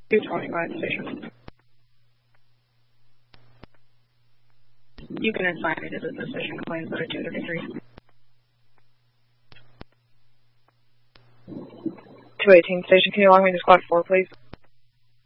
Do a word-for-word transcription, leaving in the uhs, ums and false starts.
two twenty-five station. You can assign it as a position claims that are two thirty-three. two eighteen station, can you allow me to squad four, please?